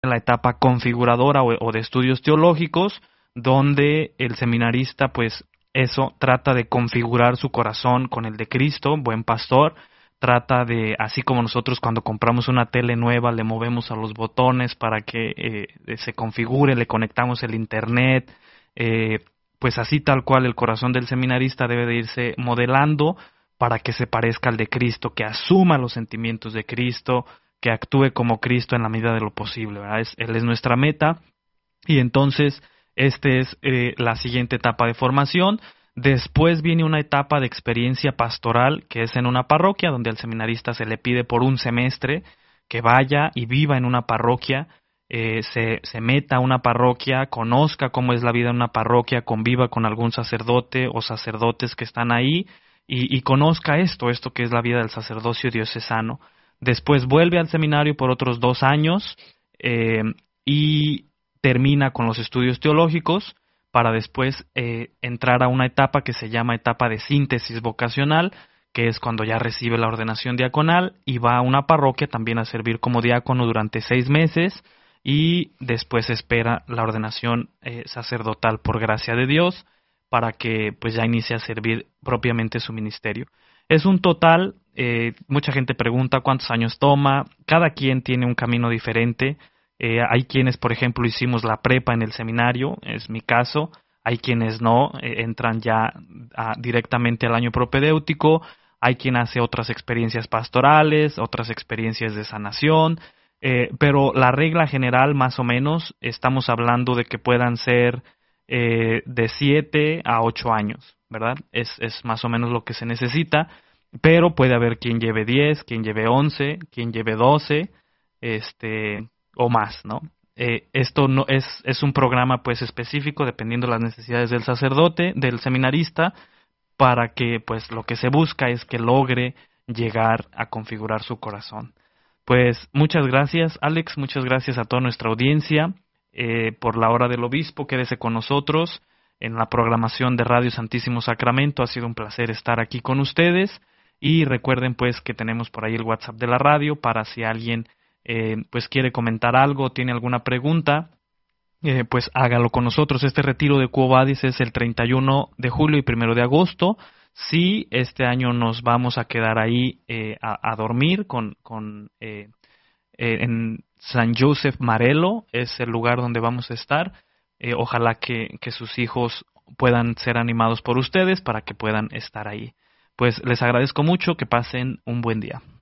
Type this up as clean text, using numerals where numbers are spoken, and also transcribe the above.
la etapa configuradora o de estudios teológicos, donde el seminarista pues eso trata de configurar su corazón con el de Cristo, buen pastor, trata de, así como nosotros cuando compramos una tele nueva le movemos a los botones para que se configure, le conectamos el internet, pues así tal cual el corazón del seminarista debe de irse modelando para que se parezca al de Cristo, que asuma los sentimientos de Cristo, que actúe como Cristo en la medida de lo posible, ¿verdad? Él es nuestra meta, y entonces este es la siguiente etapa de formación. Después viene una etapa de experiencia pastoral, que es en una parroquia, donde al seminarista se le pide por un semestre que vaya y viva en una parroquia, se meta a una parroquia, conozca cómo es la vida en una parroquia, conviva con algún sacerdote o sacerdotes que están ahí, y conozca esto que es la vida del sacerdocio diocesano. Después vuelve al seminario por otros 2 años y termina con los estudios teológicos para después entrar a una etapa que se llama etapa de síntesis vocacional, que es cuando ya recibe la ordenación diaconal y va a una parroquia también a servir como diácono durante 6 meses y después espera la ordenación sacerdotal por gracia de Dios para que pues ya inicie a servir propiamente su ministerio. Es un total, mucha gente pregunta cuántos años toma, cada quien tiene un camino diferente. Hay quienes, por ejemplo, hicimos la prepa en el seminario, es mi caso. Hay quienes no, entran ya directamente al año propedéutico. Hay quien hace otras experiencias pastorales, otras experiencias de sanación. Pero la regla general, más o menos, estamos hablando de que puedan ser de 7 a 8 años, ¿verdad? Es más o menos lo que se necesita. Pero puede haber quien lleve 10, quien lleve 11, quien lleve 12, o más, ¿no? Esto no es un programa pues específico dependiendo de las necesidades del sacerdote, del seminarista, para que pues lo que se busca es que logre llegar a configurar su corazón. Pues muchas gracias, Alex, muchas gracias a toda nuestra audiencia por la hora del obispo. Quédese con nosotros en la programación de Radio Santísimo Sacramento. Ha sido un placer estar aquí con ustedes y recuerden pues que tenemos por ahí el WhatsApp de la radio para si alguien pues quiere comentar algo o tiene alguna pregunta, pues hágalo con nosotros. Este retiro de Quo Vadis es el 31 de julio y 1 de agosto. Sí, este año nos vamos a quedar ahí a dormir en San Joseph Marelo, es el lugar donde vamos a estar. Ojalá que sus hijos puedan ser animados por ustedes para que puedan estar ahí. Pues les agradezco mucho, que pasen un buen día.